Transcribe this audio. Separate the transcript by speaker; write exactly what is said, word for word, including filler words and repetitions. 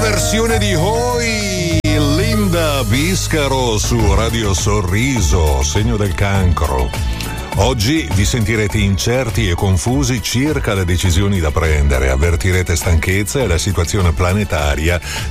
Speaker 1: versione di Hoi, Linda Biscaro su Radio Sorriso, segno del cancro. Oggi vi sentirete incerti e confusi circa le decisioni da prendere, avvertirete stanchezza e la situazione planetaria